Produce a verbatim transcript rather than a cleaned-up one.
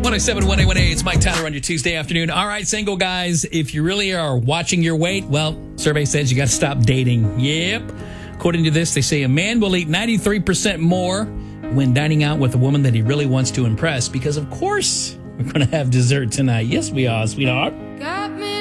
one oh seven, one A one A, it's Mike Tyler on your Tuesday afternoon. All right, single guys, if you really are watching your weight, well, survey says you got to stop dating. Yep. According to this, they say a man will eat ninety-three percent more when dining out with a woman that he really wants to impress because, of course, we're going to have dessert tonight. Yes, we are, sweetheart. God.